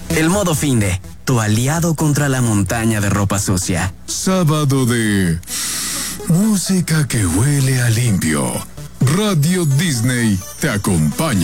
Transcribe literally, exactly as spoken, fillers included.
El modo finde, tu aliado contra la montaña de ropa sucia. Sábado de música que huele a limpio. Radio Disney te acompaña.